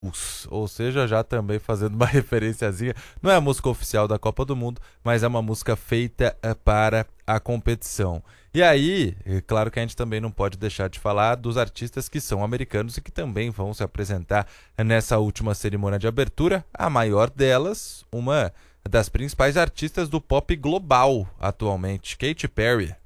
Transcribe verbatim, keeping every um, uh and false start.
ou seja, já também fazendo uma referenciazinha. Não é a música oficial da Copa do Mundo, mas é uma música feita eh, para a competição. E aí, é claro que a gente também não pode deixar de falar dos artistas que são americanos e que também vão se apresentar nessa última cerimônia de abertura. A maior delas, uma das principais artistas do pop global atualmente, Katy Perry.